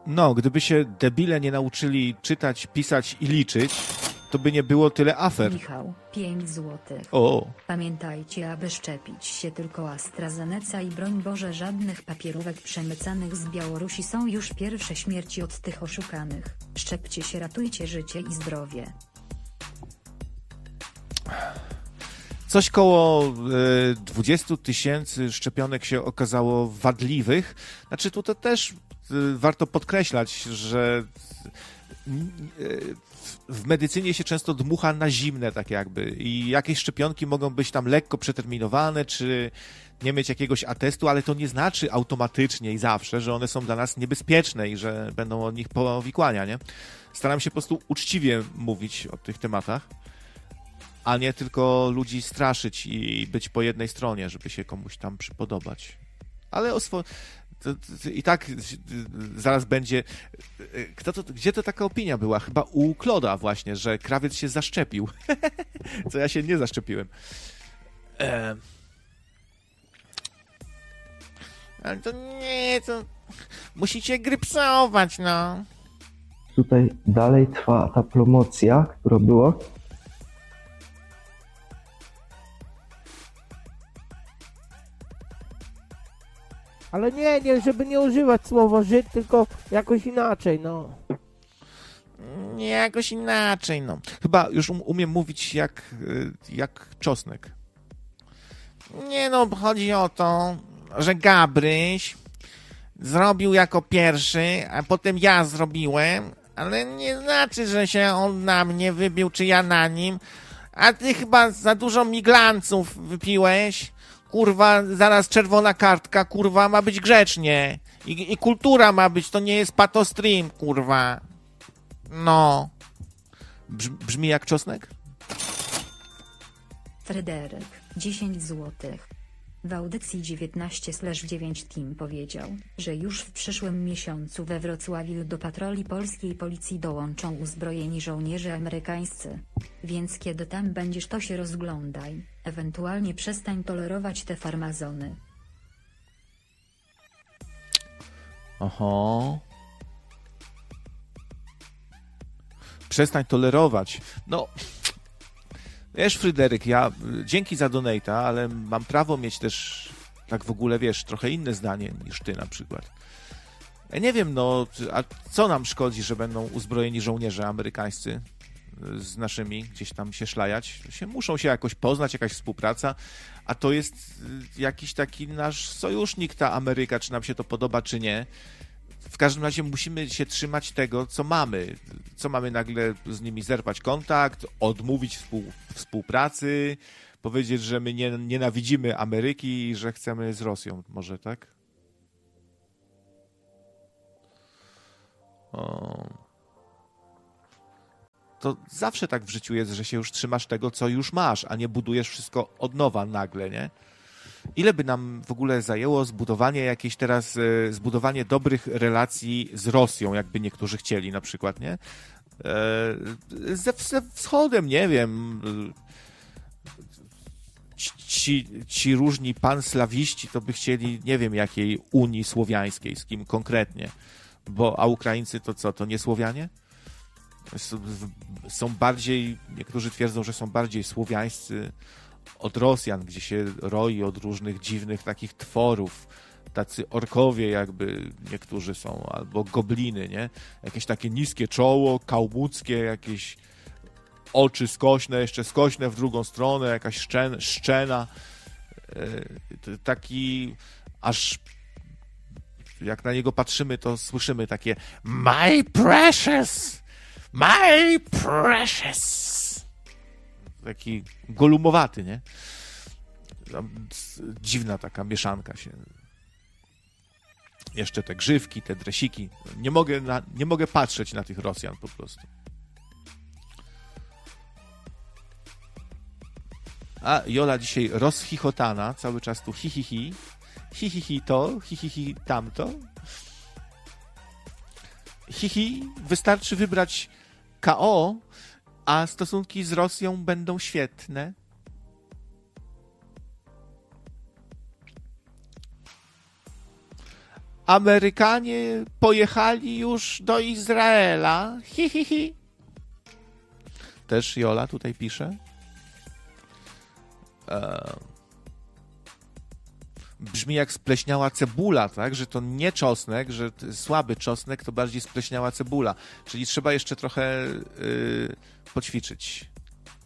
No, gdyby się debile nie nauczyli czytać, pisać i liczyć, to by nie było tyle afer. Michał, 5 złotych. O, Pamiętajcie, aby szczepić się tylko AstraZeneca i broń Boże żadnych papierówek przemycanych z Białorusi. Są już pierwsze śmierci od tych oszukanych. Szczepcie się, ratujcie życie i zdrowie. coś koło 20 000 szczepionek się okazało wadliwych. Znaczy tutaj też warto podkreślać, że w medycynie się często dmucha na zimne tak jakby i jakieś szczepionki mogą być tam lekko przeterminowane, czy nie mieć jakiegoś atestu, ale to nie znaczy automatycznie i zawsze, że one są dla nas niebezpieczne i że będą od nich powikłania, nie? Staram się po prostu uczciwie mówić o tych tematach, a nie tylko ludzi straszyć i być po jednej stronie, żeby się komuś tam przypodobać. Ale i tak zaraz będzie... Gdzie to taka opinia była? Chyba u Kloda właśnie, że krawiec się zaszczepił. Co ja się nie zaszczepiłem. Ale to nie, to... Musicie grypsować, no. Tutaj dalej trwa ta promocja, która była. Ale nie, żeby nie używać słowa Żyd, tylko jakoś inaczej, no. Nie, jakoś inaczej, no. Chyba już umiem mówić jak czosnek. Nie no, chodzi o to, że Gabryś zrobił jako pierwszy, a potem ja zrobiłem, ale nie znaczy, że się on na mnie wybił, czy ja na nim. A ty chyba za dużo miglanców wypiłeś. Kurwa, zaraz czerwona kartka, kurwa, ma być grzecznie. I kultura ma być, to nie jest patostream, kurwa. No. Brzmi jak czosnek? Fryderyk, 10 złotych. W audycji 19/9 Team powiedział, że już w przyszłym miesiącu we Wrocławiu do patroli polskiej policji dołączą uzbrojeni żołnierze amerykańscy. Więc kiedy tam będziesz, to się rozglądaj, ewentualnie przestań tolerować te farmazony. Oho. Przestań tolerować. No... Wiesz, Fryderyk, ja dzięki za donata, ale mam prawo mieć też, tak w ogóle, wiesz, trochę inne zdanie niż ty na przykład. Ja nie wiem, no, a co nam szkodzi, że będą uzbrojeni żołnierze amerykańscy z naszymi gdzieś tam się szlajać? Muszą się jakoś poznać, jakaś współpraca, a to jest jakiś taki nasz sojusznik, ta Ameryka, czy nam się to podoba, czy nie. W każdym razie musimy się trzymać tego, co mamy. Co mamy nagle z nimi zerwać kontakt, odmówić współpracy, powiedzieć, że my nienawidzimy Ameryki i że chcemy z Rosją. Może tak? To zawsze tak w życiu jest, że się już trzymasz tego, co już masz, a nie budujesz wszystko od nowa nagle, nie? Ile by nam w ogóle zajęło zbudowanie dobrych relacji z Rosją, jakby niektórzy chcieli na przykład, nie? Ze wschodem, nie wiem. Ci różni panslawiści to by chcieli, nie wiem jakiej Unii Słowiańskiej, z kim konkretnie. A Ukraińcy to co, to nie Słowianie? Są bardziej, niektórzy twierdzą, że są bardziej słowiańscy od Rosjan, gdzie się roi od różnych dziwnych takich tworów. Tacy orkowie jakby niektórzy są, albo gobliny, nie? Jakieś takie niskie czoło, kałmuckie, jakieś oczy skośne, jeszcze skośne w drugą stronę, jakaś szczena. Taki aż jak na niego patrzymy, to słyszymy takie My precious! My precious! Taki golumowaty, nie? Dziwna taka mieszanka się. Jeszcze te grzywki, te dresiki. Nie mogę patrzeć na tych Rosjan po prostu. A Jola dzisiaj rozchichotana, cały czas tu hi to, hi tamto. Wystarczy wybrać KO, a stosunki z Rosją będą świetne. Amerykanie pojechali już do Izraela. Hi, hi, hi. Też Jola tutaj pisze. Brzmi jak spleśniała cebula, tak? Że to nie czosnek, że słaby czosnek to bardziej spleśniała cebula. Czyli trzeba jeszcze trochę poćwiczyć.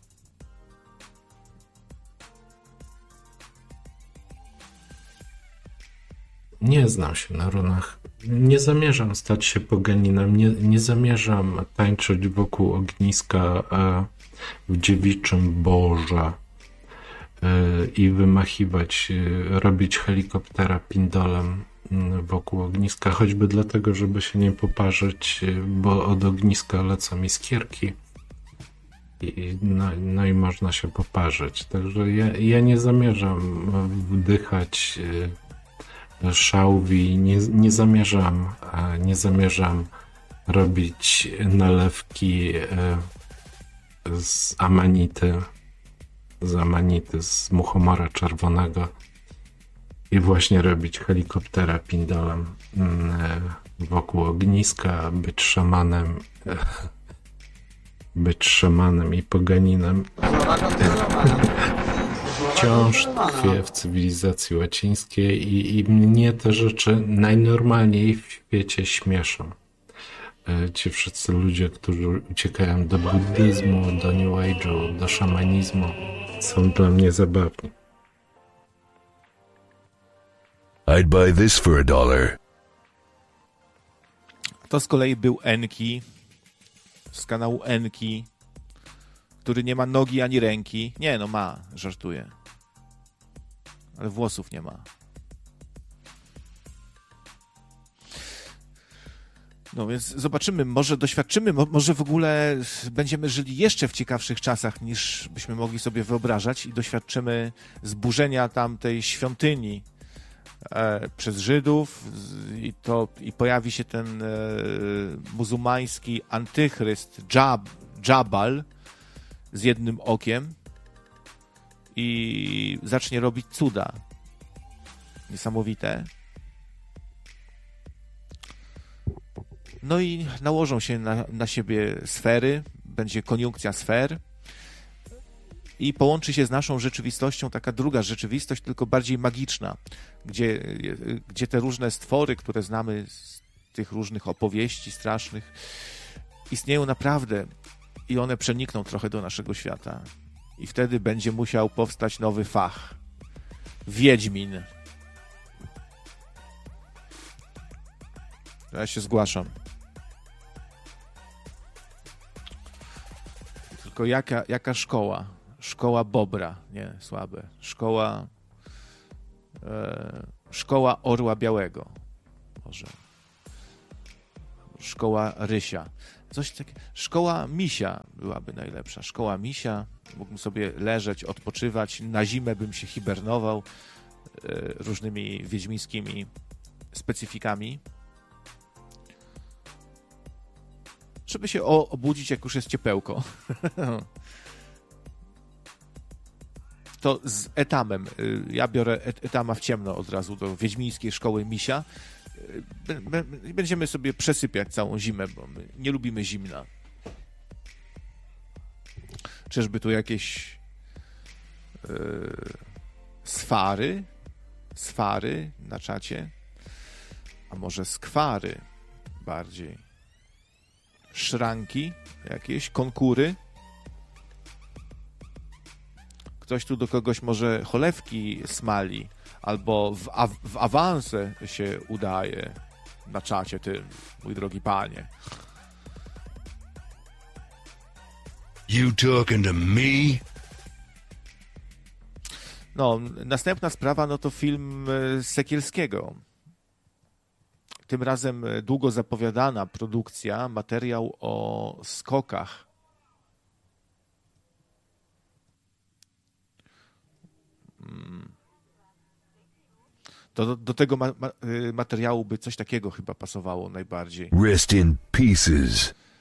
Nie znam się na runach. Nie zamierzam stać się poganinem. Nie zamierzam tańczyć wokół ogniska w dziewiczym boże i wymachiwać, robić helikoptera pindolem wokół ogniska, choćby dlatego, żeby się nie poparzyć, bo od ogniska lecą iskierki. No i można się poparzyć. Także ja nie zamierzam wdychać szałwi, nie zamierzam robić nalewki z amanity, z muchomora czerwonego i właśnie robić helikoptera pindolem wokół ogniska, być szamanem i poganinem. Wciąż tkwię w cywilizacji łacińskiej i mnie te rzeczy najnormalniej w świecie śmieszą. Ci wszyscy ludzie, którzy uciekają do buddyzmu, do New Age'u, do szamanizmu, są dla mnie zabawni. I'd buy this for $1. To z kolei był Enki, z kanału Enki, który nie ma nogi ani ręki. Nie, no ma, żartuję. Ale włosów nie ma. No więc zobaczymy, może doświadczymy, może w ogóle będziemy żyli jeszcze w ciekawszych czasach, niż byśmy mogli sobie wyobrażać i doświadczymy zburzenia tamtej świątyni przez Żydów i pojawi się ten muzułmański antychryst Jabal z jednym okiem i zacznie robić cuda. Niesamowite. No i nałożą się na siebie sfery, będzie koniunkcja sfer i połączy się z naszą rzeczywistością taka druga rzeczywistość, tylko bardziej magiczna, gdzie te różne stwory, które znamy z tych różnych opowieści strasznych, istnieją naprawdę i one przenikną trochę do naszego świata. I wtedy będzie musiał powstać nowy fach. Wiedźmin. Ja się zgłaszam. Tylko jaka szkoła? Szkoła Bobra. Nie, słabe. Szkoła Orła Białego. Może. Szkoła Rysia. Coś takiego. Szkoła Misia byłaby najlepsza. Szkoła Misia. Mógłbym sobie leżeć, odpoczywać. Na zimę bym się hibernował różnymi wiedźmińskimi specyfikami. Żeby się obudzić, jak już jest ciepełko. To z etamem. Ja biorę etama w ciemno od razu do wiedźmińskiej szkoły Misia. Będziemy sobie przesypiać całą zimę, bo my nie lubimy zimna. Czyżby tu jakieś sfary na czacie? A może skwary bardziej? Szranki? Jakieś konkury? Ktoś tu do kogoś może cholewki smali, albo w awanse się udaje na czacie tym, mój drogi panie. You talking to me? No, następna sprawa, no to film Sekielskiego. Tym razem długo zapowiadana produkcja, materiał o skokach. Do tego materiału by coś takiego chyba pasowało najbardziej. Rest in pieces.